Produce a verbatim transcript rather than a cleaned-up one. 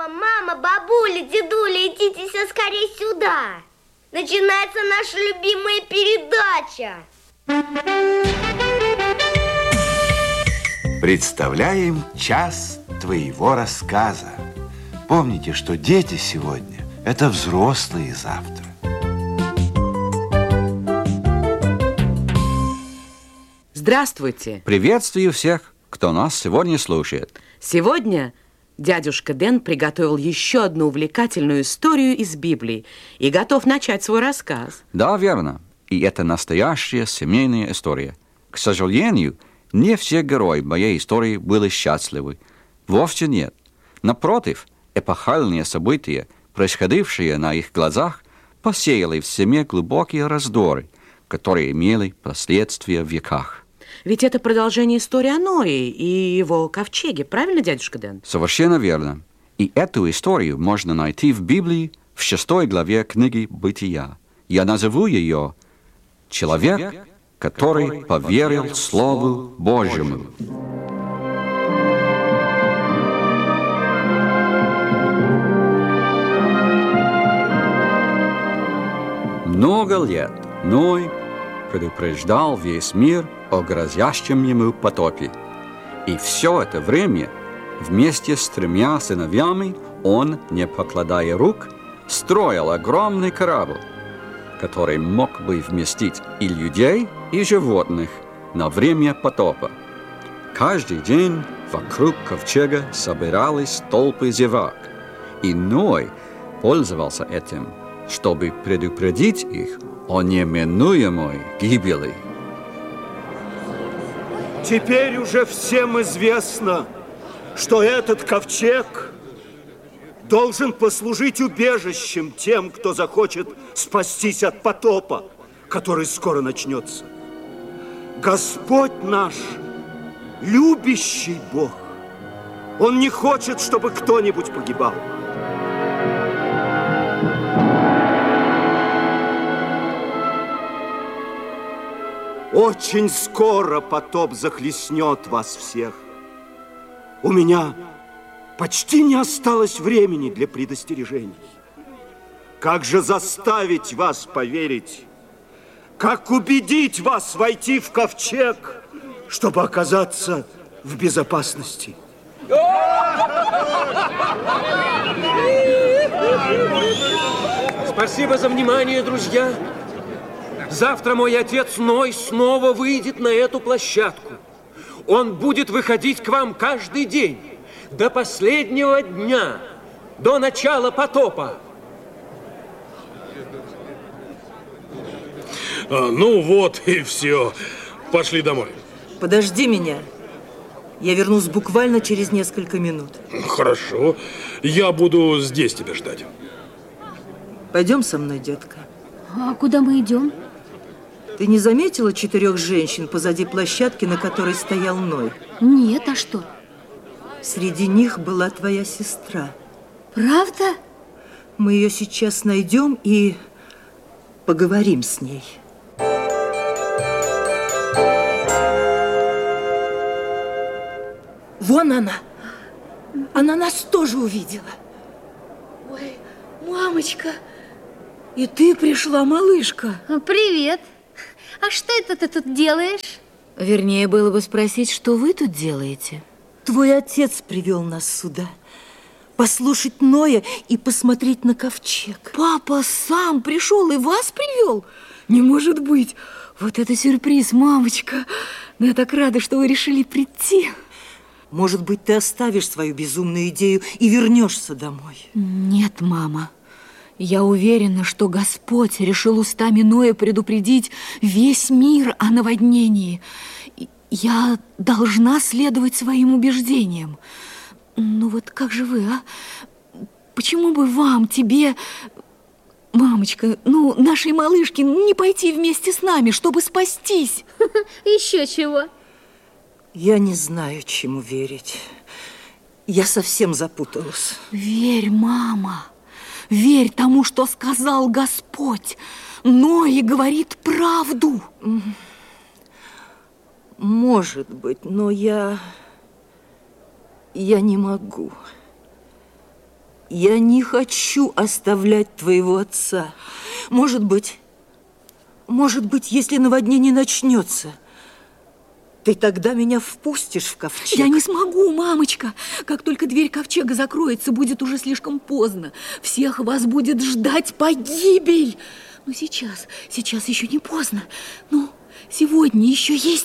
Папа, мама, бабуля, дедуля, идите все скорее сюда. Начинается наша любимая передача. Представляем час твоего рассказа. Помните, что дети сегодня – это взрослые завтра. Здравствуйте. Приветствую всех, кто нас сегодня слушает. Сегодня дядюшка Дэн приготовил еще одну увлекательную историю из Библии и готов начать свой рассказ. Да, верно. И это настоящая семейная история. К сожалению, не все герои моей истории были счастливы. Вовсе нет. Напротив, эпохальные события, происходившие на их глазах, посеяли в семье глубокие раздоры, которые имели последствия в веках. Ведь это продолжение истории о Ное и его ковчеге, правильно, дядюшка Дэн? Совершенно верно. И эту историю можно найти в Библии в шестой главе книги «Бытия». Я назову ее «Человек, который поверил Слову Божьему». Много лет Ной предупреждал весь мир о грозящем ему потопе. И все это время вместе с тремя сыновьями он, не покладая рук, строил огромный корабль, который мог бы вместить и людей, и животных на время потопа. Каждый день вокруг ковчега собирались толпы зевак, и Ной пользовался этим, чтобы предупредить их о неминуемой гибели. Теперь уже всем известно, что этот ковчег должен послужить убежищем тем, кто захочет спастись от потопа, который скоро начнется. Господь наш, любящий Бог, Он не хочет, чтобы кто-нибудь погибал. Очень скоро потоп захлестнет вас всех. У меня почти не осталось времени для предостережений. Как же заставить вас поверить? Как убедить вас войти в ковчег, чтобы оказаться в безопасности? Спасибо за внимание, друзья. Завтра мой отец Ной снова выйдет на эту площадку. Он будет выходить к вам каждый день, до последнего дня, до начала потопа. А, ну вот и все. Пошли домой. Подожди меня. Я вернусь буквально через несколько минут. Хорошо. Я буду здесь тебя ждать. Пойдем со мной, детка. А куда мы идем? Ты не заметила четырех женщин позади площадки, на которой стоял Ной? Нет, а что? Среди них была твоя сестра. Правда? Мы ее сейчас найдем и поговорим с ней. Вон она. Она нас тоже увидела. Ой, мамочка. И ты пришла, малышка. Привет. А что это ты тут делаешь? Вернее, было бы спросить, что вы тут делаете? Твой отец привел нас сюда. Послушать Ноя и посмотреть на ковчег. Папа сам пришел и вас привел? Не может быть. Вот это сюрприз, мамочка. Но я так рада, что вы решили прийти. Может быть, ты оставишь свою безумную идею и вернешься домой? Нет, мама. Я уверена, что Господь решил устами Ноя предупредить весь мир о наводнении. Я должна следовать своим убеждениям. Ну вот как же вы, а? Почему бы вам, тебе, мамочка, ну, нашей малышке, не пойти вместе с нами, чтобы спастись? Еще чего? Я не знаю, чему верить. Я совсем запуталась. Верь, мама. Верь тому, что сказал Господь. Ной говорит правду. Может быть, но я... Я не могу. Я не хочу оставлять твоего отца. Может быть, может быть, если наводнение начнется, ты тогда меня впустишь в ковчег? Я не смогу, мамочка. Как только дверь ковчега закроется, будет уже слишком поздно. Всех вас будет ждать погибель. Но сейчас, сейчас еще не поздно. Ну, сегодня еще есть